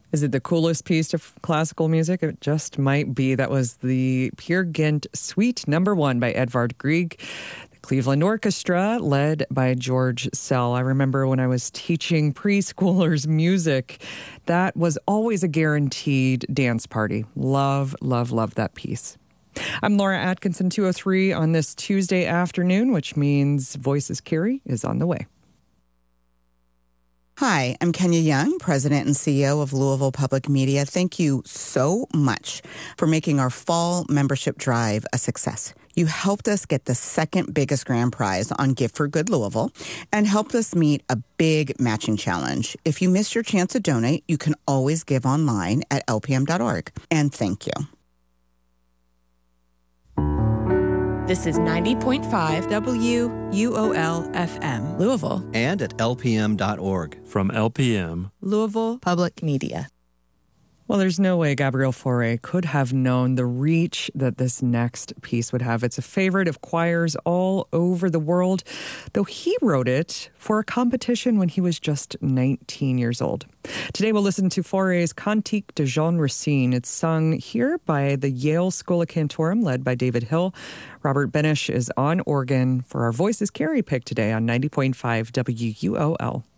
Is it the coolest piece of classical music? It just might be. That was the Peer Gynt Suite No. 1 by Edvard Grieg. The Cleveland Orchestra, led by George Sell. I remember when I was teaching preschoolers music, that was always a guaranteed dance party. Love, love, love that piece. I'm Laura Atkinson, 203 on this Tuesday afternoon, which means Voices Carry is on the way. Hi, I'm Kenya Young, President and CEO of Louisville Public Media. Thank you so much for making our fall membership drive a success. You helped us get the second biggest grand prize on Gift for Good Louisville and helped us meet a big matching challenge. If you missed your chance to donate, you can always give online at lpm.org. And thank you. This is 90.5 WUOL-FM, Louisville. And at lpm.org. From LPM, Louisville Public Media. Well, there's no way Gabriel Fauré could have known the reach that this next piece would have. It's a favorite of choirs all over the world, though he wrote it for a competition when he was just 19 years old. Today we'll listen to Fauré's Cantique de Jean Racine. It's sung here by the Yale Schola Cantorum, led by David Hill. Robert Benish is on organ for our Voices Carry pick today on 90.5 WUOL.